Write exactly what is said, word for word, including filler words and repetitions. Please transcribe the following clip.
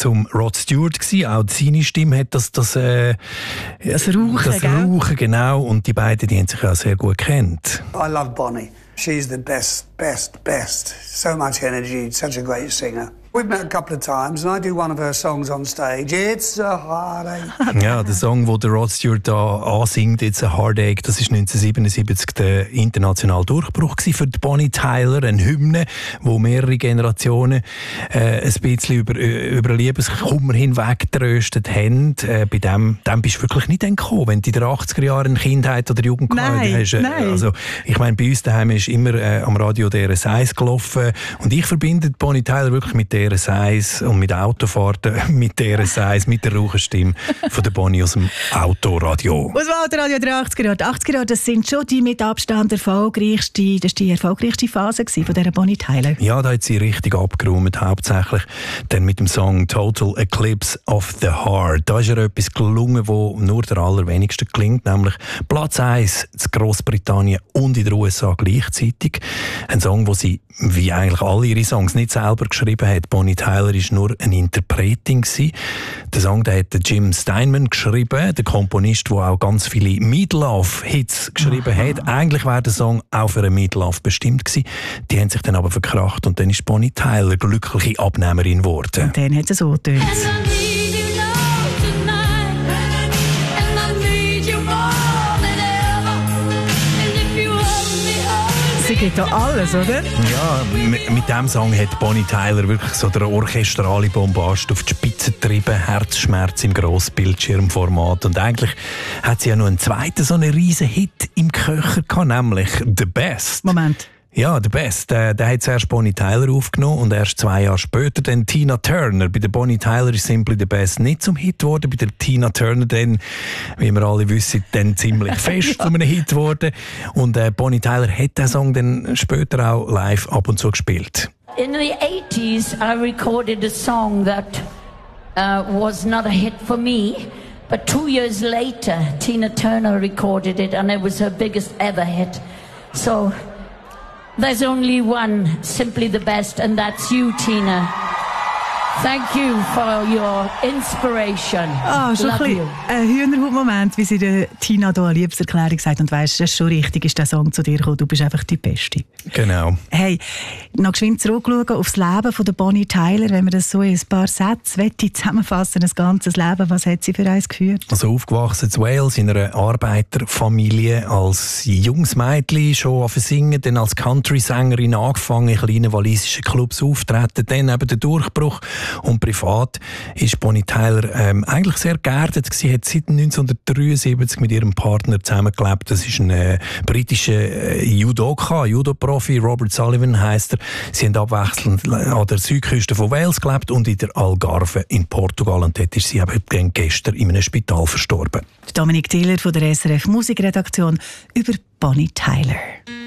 zum Rod Stewart gewesen. Auch seine Stimme hat das, das, äh, das Rauchen, das Rauchen, genau. Und die beiden, die haben sich auch sehr gut kennt. I love Bonnie. She's the best, best, best. So much energy, such a great singer. We've met a couple of times and I do one of her songs on stage. It's a heartache. Ja, der Song, den der Rod Stewart da ansingt, «It's a Heartache», das war neunzehnhundertsiebenundsiebzig der internationale Durchbruch für die Bonnie Tyler, eine Hymne, wo mehrere Generationen äh, ein bisschen über, über Liebeskummer hinweg getröstet haben. Äh, bei dem, dem bist du wirklich nicht gekommen, wenn du in den achtziger Jahren eine Kindheit oder Jugend gehabt hast. Äh, nein. Also, ich meine, bei uns daheim ist immer äh, am Radio D R S eins gelaufen und ich verbinde Bonnie Tyler wirklich mit D R S eins und mit Autofahrten mit D R S eins, mit der Raucherstimme von der Bonnie aus dem Autoradio. Aus dem Autoradio der achtziger Jahre. Die achtziger Jahre, das sind schon die mit Abstand erfolgreichste, das war die erfolgreichste Phase von dieser Bonnie Tyler. Ja, da hat sie richtig abgeräumt, hauptsächlich dann mit dem Song «Total Eclipse of the Heart». Da ist ihr etwas gelungen, wo nur der allerwenigste klingt, nämlich Platz eins in Großbritannien und in den U S A gleichzeitig. Ein Song, wo sie, wie eigentlich alle ihre Songs, nicht selber geschrieben hat. Bonnie Tyler war nur eine Interpretin gewesen. Den Song den hat Jim Steinman geschrieben, der Komponist, der auch ganz viele Meatloaf-Hits geschrieben Aha. hat. Eigentlich wäre der Song auch für einen Meatloaf bestimmt gewesen. Die haben sich dann aber verkracht und dann ist Bonnie Tyler glückliche Abnehmerin geworden. Und dann hat es so getönt. Sie geht da alles, oder? Ja, mit, mit diesem Song hat Bonnie Tyler wirklich so der orchestrale Bombast auf die Spitze getrieben, Herzschmerz im Grossbildschirmformat. Und eigentlich hat sie ja noch einen zweiten so einen riesen Hit im Köcher gehabt, nämlich «The Best». Moment. Ja, «The Best». Der, der hat zuerst Bonnie Tyler aufgenommen und erst zwei Jahre später dann Tina Turner. Bei der Bonnie Tyler ist «Simply the Best» nicht zum Hit geworden. Bei der Tina Turner dann, wie wir alle wissen, dann ziemlich fest zu einem Hit geworden. Und äh, Bonnie Tyler hat den Song dann später auch live ab und zu gespielt. In the eighties, I recorded a song that uh, was not a hit for me. But two years later, Tina Turner recorded it and it was her biggest ever hit. So there's only one, Simply the Best, and that's you, Tina. Thank you for your inspiration. Ah, schon Love ein, you. ein Hühnerhaut-Moment, wie sie der Tina hier eine Liebeserklärung sagt und weisst, das ist schon richtig, ist der Song zu dir gekommen, du bist einfach die Beste. Genau. Hey, noch geschwind zurückschauen aufs Leben von der Bonnie Tyler, wenn wir das so in ein paar Sätze zusammenfassen, das ganze Leben, was hat sie für eins geführt? Also aufgewachsen in Wales, in einer Arbeiterfamilie, als junges Mädchen schon auf Singen, dann als Country-Sängerin angefangen, in kleinen walisischen Clubs auftreten, dann eben der Durchbruch. Und privat ist Bonnie Tyler ähm, eigentlich sehr geerdet gewesen, hat seit neunzehnhundertdreiundsiebzig mit ihrem Partner zusammengelebt. Das ist ein äh, britischer äh, Judoka, Judo-Profi, Robert Sullivan heisst er. Sie haben abwechselnd an der Südküste von Wales gelebt und in der Algarve in Portugal. Und dort ist sie eben gestern in einem Spital verstorben. Dominik Thieler von der S R F Musikredaktion über Bonnie Tyler.